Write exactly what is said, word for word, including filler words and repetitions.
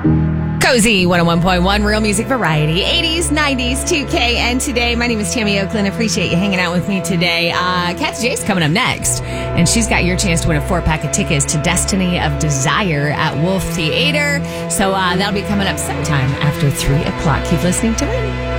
Cozy one oh one point one, real music variety, eighties, nineties, two K, and today. My name is Tammy Oakland. Appreciate you hanging out with me today. Uh, Kathy J's coming up next, and she's got your chance to win a four-pack of tickets to Destiny of Desire at Wolf Theater. So uh, that'll be coming up sometime after three o'clock. Keep listening to Win.